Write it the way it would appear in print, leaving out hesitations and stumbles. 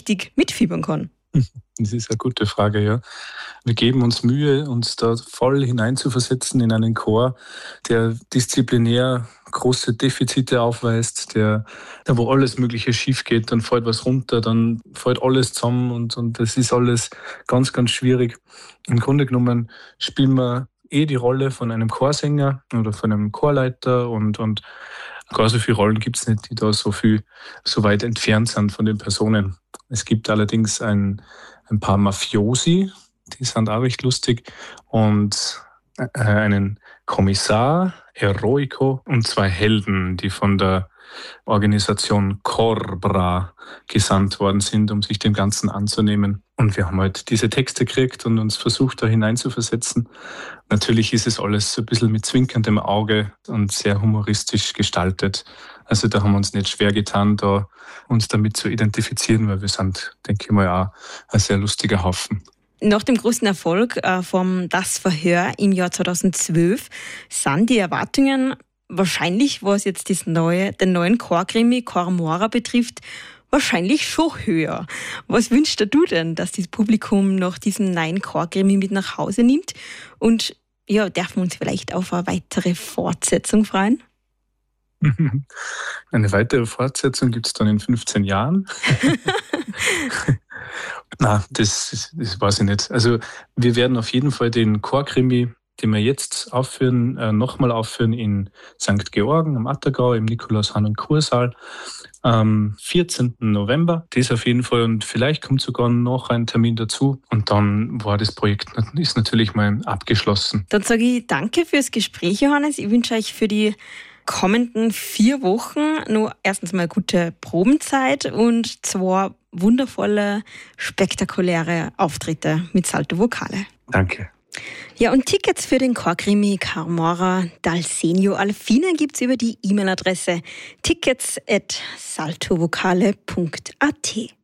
richtig mitfiebern kann? Das ist eine gute Frage, ja. Wir geben uns Mühe, uns da voll hineinzuversetzen in einen Chor, der disziplinär große Defizite aufweist, wo alles Mögliche schief geht, dann fällt was runter, dann fällt alles zusammen und das ist alles ganz, ganz schwierig. Im Grunde genommen spielen wir die Rolle von einem Chorsänger oder von einem Chorleiter und gar so viele Rollen gibt es nicht, die da so weit entfernt sind von den Personen. Es gibt allerdings ein paar Mafiosi, die sind auch recht lustig, und einen Kommissar, Eroico, und 2 Helden, die von der Organisation Corbra gesandt worden sind, um sich dem Ganzen anzunehmen. Und wir haben halt diese Texte gekriegt und uns versucht, da hineinzuversetzen. Natürlich ist es alles so ein bisschen mit zwinkerndem Auge und sehr humoristisch gestaltet. Also da haben wir uns nicht schwer getan, da uns damit zu identifizieren, weil wir sind, denke ich mal, auch ein sehr lustiger Haufen. Nach dem großen Erfolg vom Das Verhör im Jahr 2012 sind die Erwartungen wahrscheinlich, was jetzt den neuen Chorkrimi Chor Mora betrifft, wahrscheinlich schon höher. Was wünschst du denn, dass das Publikum nach diesem neuen Chorkrimi mit nach Hause nimmt? Und ja, dürfen wir uns vielleicht auf eine weitere Fortsetzung freuen? Eine weitere Fortsetzung gibt es dann in 15 Jahren. Na, das weiß ich nicht. Also wir werden auf jeden Fall den Chorkrimi, den wir jetzt aufführen, nochmal aufführen in St. Georgen am Attergau im Nikolaus-Hannen-Kursaal am 14. November. Das auf jeden Fall, und vielleicht kommt sogar noch ein Termin dazu und dann war das Projekt ist natürlich mal abgeschlossen. Dann sage ich danke fürs Gespräch, Johannes. Ich wünsche euch für die kommenden 4 Wochen nur erstens mal gute Probenzeit und 2 wundervolle, spektakuläre Auftritte mit Salto Vocale. Danke. Ja, und Tickets für den Chorkrimi Chor Mora d'Alsenio Alfine gibt's über die E-Mail-Adresse tickets@saltovocale.at.